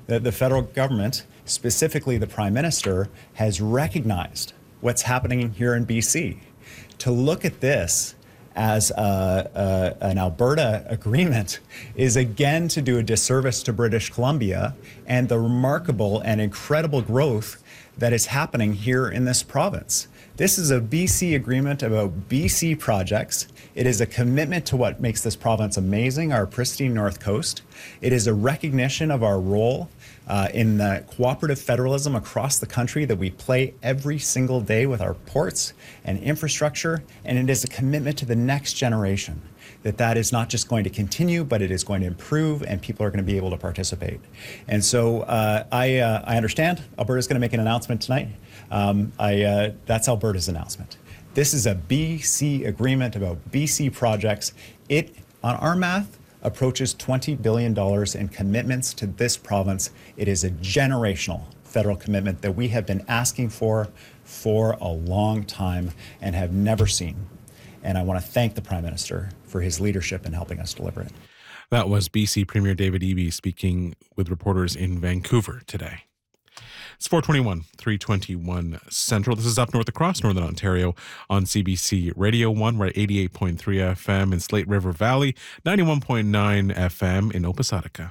that the federal government, specifically the Prime Minister, has recognized what's happening here in BC. To look at this as an Alberta agreement is again to do a disservice to British Columbia and the remarkable and incredible growth that is happening here in this province. This is a BC agreement about BC projects. It is a commitment to what makes this province amazing, our pristine North Coast. It is a recognition of our role in the cooperative federalism across the country that we play every single day with our ports and infrastructure, and it is a commitment to the next generation that is not just going to continue, but it is going to improve, and people are going to be able to participate. And so I understand Alberta's going to make an announcement tonight. That's Alberta's announcement. This is a BC agreement about BC projects. It, on our math, approaches $20 billion in commitments to this province. It is a generational federal commitment that we have been asking for a long time and have never seen. And I want to thank the Prime Minister for his leadership in helping us deliver it. That was BC Premier David Eby speaking with reporters in Vancouver today. It's 4:21, 3:21 Central. This is Up North across Northern Ontario on CBC Radio 1. We're at 88.3 FM in Slate River Valley, 91.9 FM in Opasataka.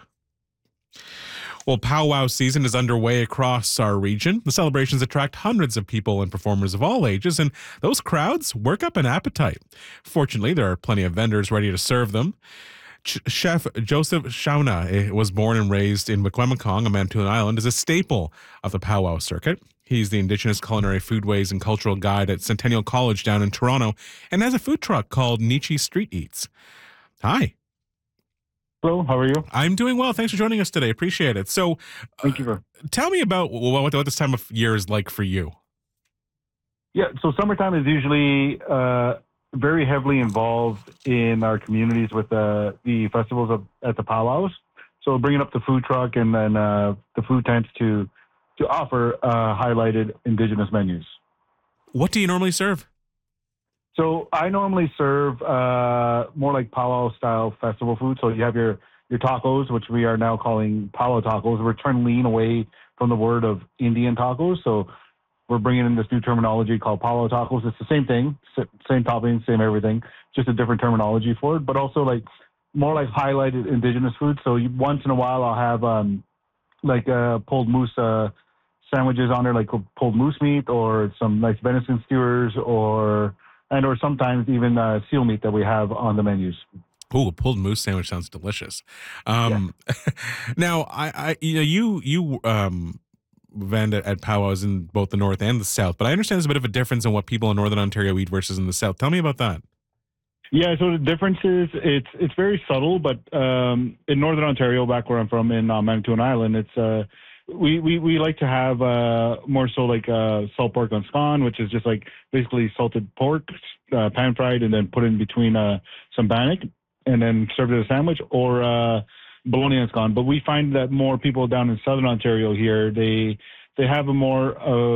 Well, powwow season is underway across our region. The celebrations attract hundreds of people and performers of all ages, and those crowds work up an appetite. Fortunately, there are plenty of vendors ready to serve them. Chef Joseph Shauna was born and raised in Wikwemikong, a Manitoulin Island, is a staple of the powwow circuit. He's the Indigenous Culinary Foodways and Cultural Guide at Centennial College down in Toronto and has a food truck called Nietzsche Street Eats. Hi. Hello, how are you? I'm doing well. Thanks for joining us today. Appreciate it. So, Thank you. Tell me about what this time of year is like for you. Yeah, so summertime is usually very heavily involved in our communities with the festivals at the powwows. So bringing up the food truck and then the food tents to offer highlighted Indigenous menus. What do you normally serve? So I normally serve more like powwow style festival food. So you have your tacos, which we are now calling powwow tacos. We're trying to lean away from the word of Indian tacos. So we're bringing in this new terminology called powwow tacos. It's the same thing, same toppings, same everything, just a different terminology for it, but also like more like highlighted Indigenous food. So once in a while I'll have pulled moose sandwiches on there, like pulled moose meat or some nice venison skewers or sometimes even seal meat that we have on the menus. Ooh, a pulled moose sandwich sounds delicious. Now, you vend at powwows in both the north and the south, but I understand there's a bit of a difference in what people in Northern Ontario eat versus in the south. Tell me about that. Yeah, so the difference is it's very subtle, but in Northern Ontario, back where I'm from in Manitoulin Island, it's we like to have more so like salt pork on scone, which is just like basically salted pork, pan fried, and then put in between some bannock, and then served as a sandwich, or bologna on scone. But we find that more people down in Southern Ontario here, they have a more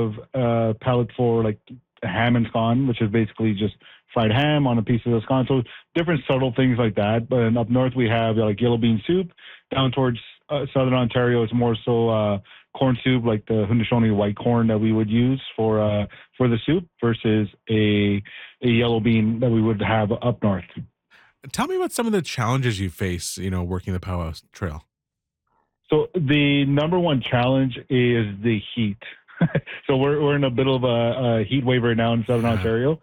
of palate for like ham and scone, which is basically just fried ham on a piece of the scone. So different subtle things like that. But up north we have like yellow bean soup. Down towards Southern Ontario, it's more so corn soup, like the Haudenosaunee white corn that we would use for the soup versus a yellow bean that we would have up north. Tell me about some of the challenges you face, working the powwow trail. So the number one challenge is the heat. So we're in a bit of a heat wave right now in Southern Ontario.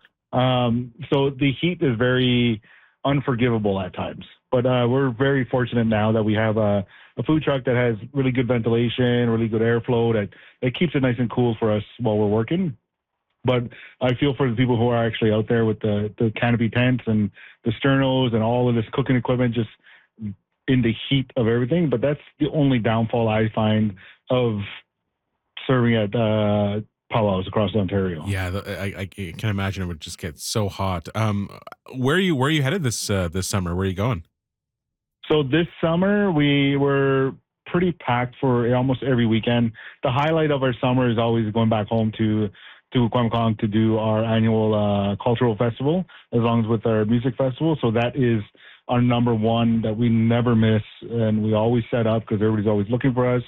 So the heat is very unforgivable at times. But we're very fortunate now that we have a food truck that has really good ventilation, really good airflow that keeps it nice and cool for us while we're working. But I feel for the people who are actually out there with the canopy tents and the sternos and all of this cooking equipment just in the heat of everything. But that's the only downfall I find of serving at powwows across Ontario. Yeah, I can imagine it would just get so hot. Where are you headed this summer? Where are you going? So this summer we were pretty packed for almost every weekend. The highlight of our summer is always going back home to Wikwemikong to do our annual cultural festival, as long as with our music festival. So that is our number one that we never miss, and we always set up because everybody's always looking for us.